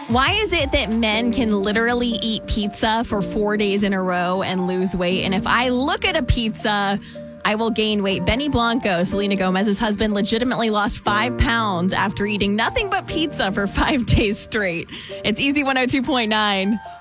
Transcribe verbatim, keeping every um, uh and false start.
Why is it that men can literally eat pizza for four days in a row and lose weight? And if I look at a pizza, I will gain weight. Benny Blanco, Selena Gomez's husband, legitimately lost five pounds after eating nothing but pizza for five days straight. It's Easy one oh two point nine.